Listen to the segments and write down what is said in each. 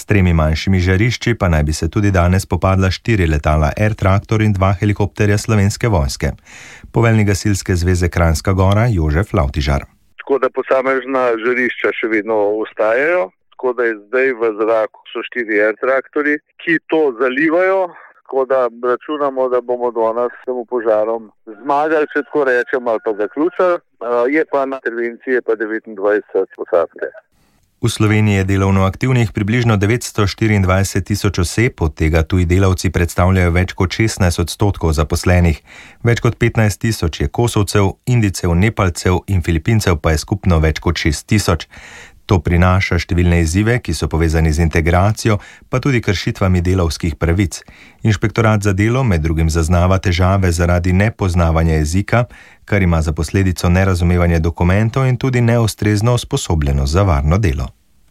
3 manjšimi žarišči pa naj bi se tudi danes spopadla 4 letala Air Tractor in 2 helikopterja Slovenske vojske. Poveljnik Gasilske zveze Kranjska Gora Jožef Lavtižar. Tako da posamezna žarišča še vedno ostajajo, tako da je zdaj v zraku so 4 Air Traktorji, ki to zalivajo, tako da računamo, da bomo danes s tem požarom zmagali, če tako rečemo, ali pa zaključili. Je pa na intervenciji pa 29 posadke. V Sloveniji je delovno aktivnih približno 924 tisoč oseb, od tega tuji delavci predstavljajo več kot 16% zaposlenih. Več kot 15 tisoč je Kosovcev, Indijcev, Nepalcev in Filipincev pa je skupno več kot 6 tisoč. To prinaša številne izzive, ki so povezani z integracijo, pa tudi kršitvami delavskih pravic. Inšpektorat za delo med drugim zaznava težave zaradi nepoznavanja jezika, kar ima za posledico nerazumevanje dokumentov in tudi neustrezno usposobljenost za varno delo.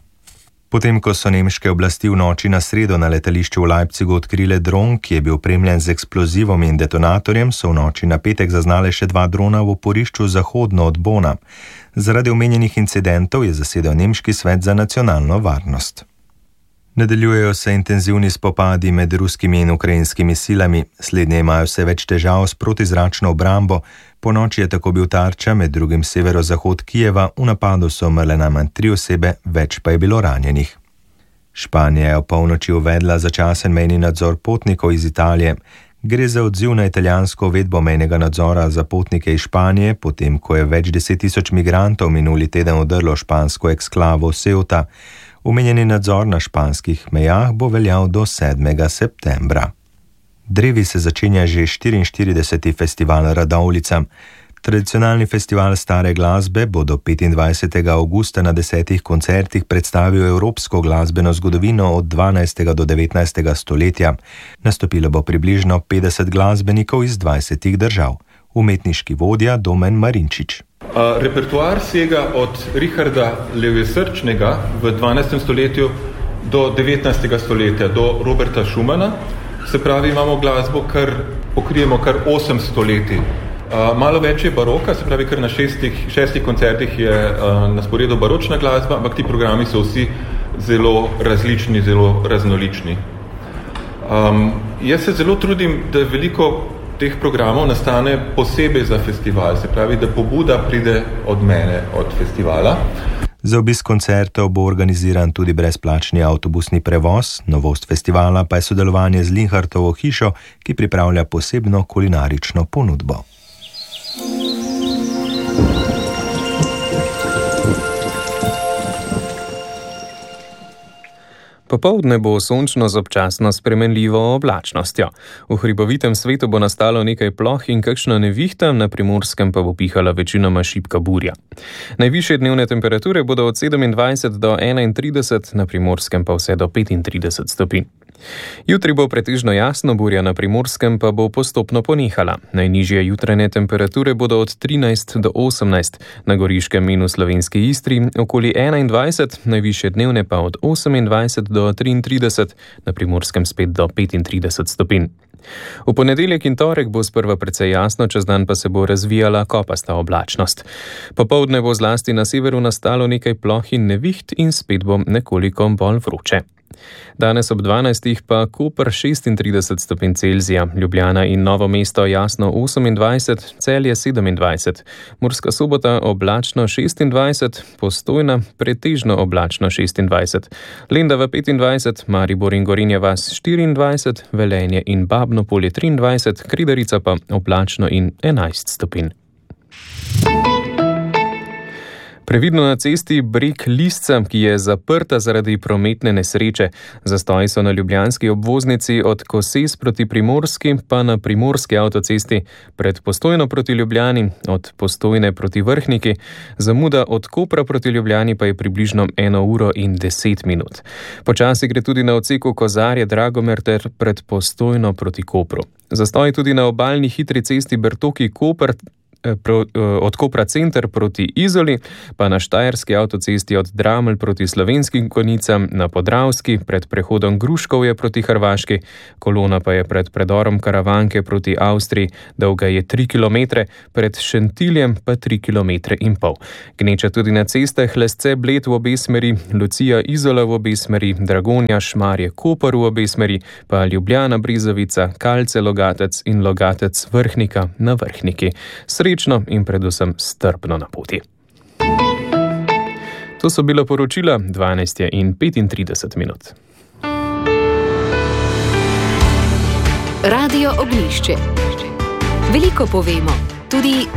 Potem, ko so nemške oblasti v noči na sredo na letališču v Leipzigu odkrile dron, ki je bil opremljen z eksplozivom in detonatorjem, so v noči na petek zaznale še 2 drona v oporišču zahodno od Bona. Zaradi omenjenih incidentov je zasedel nemški svet za nacionalno varnost. Nadaljujejo se intenzivni spopadi med ruskimi in ukrajinskimi silami. Slednje imajo vse več težav s protizračno obrambo. Ponoči je tako bil tarča, med drugim severozahod Kijeva, v napadu so umrle najmanj 3 osebe, več pa je bilo ranjenih. Španija je ob polnoči uvedla začasen mejni nadzor potnikov iz Italije. Gre za odziv na italijansko uvedbo mejnega nadzora za potnike iz Španije, potem ko je več 10 tisoč migrantov minuli teden odrlo špansko eksklavo Ceuta. Omenjeni nadzor na španskih mejah bo veljal do 7. septembra. Drevi se začenja že 44. festival Radovljica. Tradicionalni festival stare glasbe bo do 25. avgusta na 10 koncertih predstavil evropsko glasbeno zgodovino od 12. do 19. stoletja. Nastopilo bo približno 50 glasbenikov iz 20 držav. Umetniški vodja Domen Marinčič. Repertoar sega od Richarda Levjesrčnega v 12. stoletju do 19. stoletja, do Roberta Schumana. Se pravi, imamo glasbo, kar pokrijemo kar 8 stoletij. Malo več je baroka, se pravi, kar na 6 koncertih je na sporedu baročna glasba, ampak ti programi so vsi zelo različni, zelo raznolični. Jaz se zelo trudim, da veliko teh programov nastane posebej za festival, se pravi, da pobuda pride od mene, od festivala. Za obisk koncertov bo organiziran tudi brezplačni avtobusni prevoz, novost festivala pa je sodelovanje z Linhartovo hišo, ki pripravlja posebno kulinarično ponudbo. Popoldne bo sončno z občasno spremenljivo oblačnostjo. V hribovitem svetu bo nastalo nekaj ploh in kakšna nevihta, na Primorskem pa bo pihala večinoma šibka burja. Najvišje dnevne temperature bodo od 27 do 31, na Primorskem pa vse do 35 stopinj. Jutri bo pretežno jasno, burja na Primorskem pa bo postopno ponehala. Najnižje jutranje temperature bodo od 13 do 18, na Goriškem in v Slovenski Istri okoli 21, najvišje dnevne pa od 28 do 33, na Primorskem spet do 35 stopinj. V ponedeljek in torek bo sprva precej jasno, čez dan pa se bo razvijala kopasta oblačnost. Popoldne bo zlasti na severu nastalo nekaj ploh in neviht in spet bo nekoliko bolj vroče. Danes ob 12. pa Koper 36 stopinj Celzija, Ljubljana in Novo mesto jasno 28, Celje 27, Murska Sobota oblačno 26, Postojna pretežno oblačno 26, Lendava 25, Maribor in Gorenja vas 24, Velenje in Babno Polje 23, Kridarica pa oblačno in 11 stopinj. Previdno na cesti Breg-Lisca, ki je zaprta zaradi prometne nesreče. Zastoji so na ljubljanski obvoznici od Koses proti Primorski, pa na Primorski avtocesti pred Postojno proti Ljubljani, od Postojne proti Vrhniki. Zamuda od Kopra proti Ljubljani pa je približno 1 uro in 10 minut. Počasi gre tudi na odseku Kozarje-Dragomer ter pred Postojno proti Kopru. Zastoji tudi na obalni hitri cesti Bertoki-Koper od Kopra center proti Izoli, pa na Štajerski avtocesti od Dramelj proti Slovenskim Konjicam, na Podravski pred prehodom Gruškovje proti Hrvaški, kolona pa je pred predorom Karavanke proti Avstriji, dolga je 3 km, pred Šentiljem pa 3,5 km. Gneča tudi na cestah Lesce Bled v obe smeri, Lucija Izola v obe smeri, Dragonja Šmarje Koper v obe smeri, pa Ljubljana Brezovica, Kalce Logatec in Logatec Vrhnika na Vrhniki. Srečno in predvsem strpno na poti. To so bila poročila 12:35. Radio Oglišče. Veliko povemo, tudi